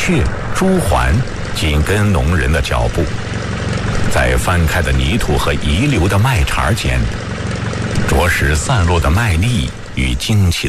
雀、朱鹮紧跟农人的脚步，在翻开的泥土和遗留的麦茬间，着实散落的麦粒与惊奇的